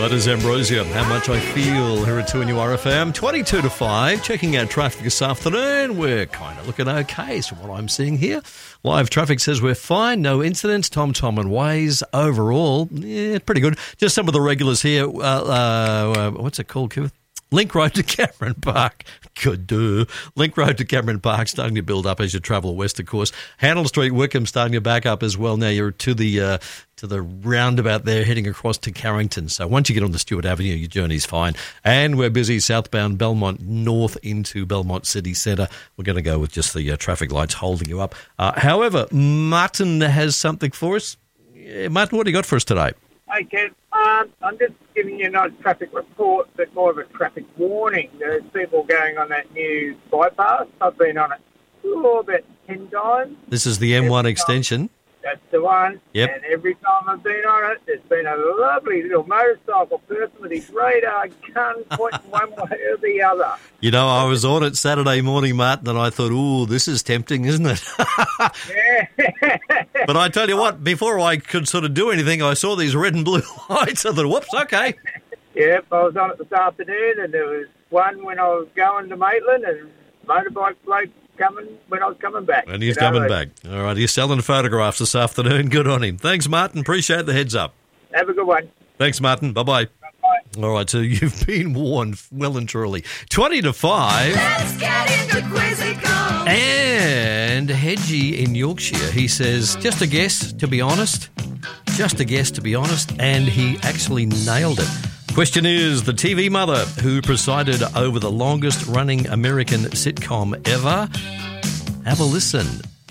That is Ambrosia. How much I feel here at 2NURFM. 22 to 5. Checking out traffic this afternoon. We're kind of looking okay. So what I'm seeing here, live traffic says we're fine. No incidents. Tom and Waze overall, pretty good. Just some of the regulars here. What's it called, Keith? Link Road to Cameron Park. Good do. Link Road to Cameron Park starting to build up as you travel west, of course. Handel Street, Wickham starting to back up as well. Now you're to the roundabout there heading across to Carrington. So once you get on the Stewart Avenue, your journey's fine. And we're busy southbound Belmont north into Belmont City Centre. We're going to go with just the traffic lights holding you up. However, Martin has something for us. Martin, what do you got for us today? Hey, Ken. I'm just giving you not a traffic report, but more of a traffic warning. There's people going on that new bypass. I've been on it about 10 times. This is the M1 extension. That's the one. Yep. And every time I've been on it, there's been a lovely little motorcycle person with his radar gun pointing one way or the other. You know, I was on it Saturday morning, Martin, and I thought, ooh, this is tempting, isn't it? Yeah. But I tell you what, before I could sort of do anything, I saw these red and blue lights. I thought, whoops, okay. Yep, I was on it this afternoon, and there was one when I was going to Maitland, and motorbike bloke coming when I was coming back. And he's coming back. All right, he's selling photographs this afternoon. Good on him. Thanks, Martin. Appreciate the heads up. Have a good one. Thanks, Martin. Bye-bye. Bye. All right, so you've been warned well and truly. 20 to 5. Let's get into Quizzical. And Hedgie in Yorkshire, he says, just a guess, to be honest. Just a guess, to be honest. And he actually nailed it. Question is, the TV mother who presided over the longest-running American sitcom ever. Have a listen.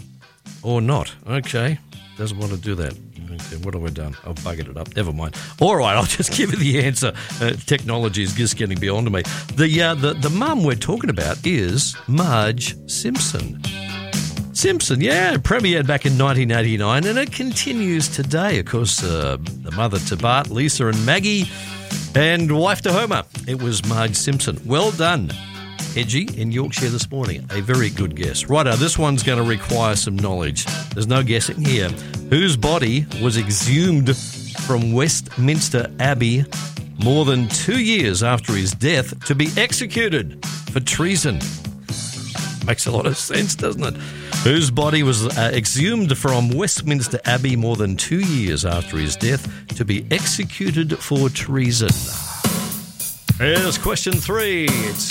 Or not. Okay. Doesn't want to do that. Okay, what have I done? I've buggered it up. Never mind. All right, I'll just give you the answer. Technology is just getting beyond me. The mum we're talking about is Marge Simpson. Simpson, yeah, premiered back in 1989, and it continues today. Of course, the mother to Bart, Lisa and Maggie, and wife to Homer. It was Marge Simpson. Well done, Hedgie in Yorkshire this morning. A very good guess. Righto, this one's going to require some knowledge. There's no guessing here. Whose body was exhumed from Westminster Abbey more than 2 years after his death to be executed for treason? Makes a lot of sense, doesn't it? Whose body was exhumed from Westminster Abbey more than 2 years after his death to be executed for treason? Here's question 3. It's